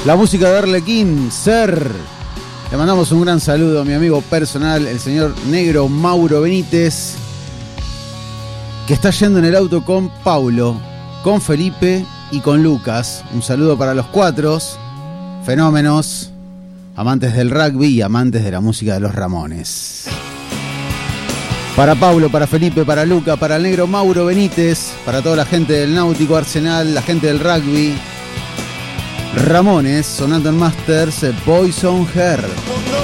La música de Arlequín, Ser. Le mandamos un gran saludo a mi amigo personal, el señor Negro Mauro Benítez, que está yendo en el auto con Paulo, con Felipe y con Lucas. Un saludo para los cuatro fenómenos, amantes del rugby y amantes de la música de los Ramones. Para Paulo, para Felipe, para Luca, para el Negro Mauro Benítez, para toda la gente del Náutico Arsenal, la gente del rugby. Ramones, sonando en Masters, Poison Her.